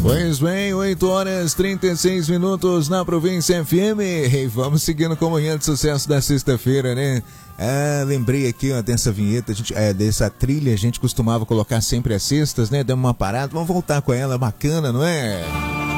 Pois bem, 8 horas 36 minutos na Província FM. E vamos seguindo com o manhã de sucesso da sexta-feira, né? Lembrei aqui, ó, dessa vinheta, dessa trilha, a gente costumava colocar sempre às sextas, né? Demos uma parada, vamos voltar com ela, bacana, não é?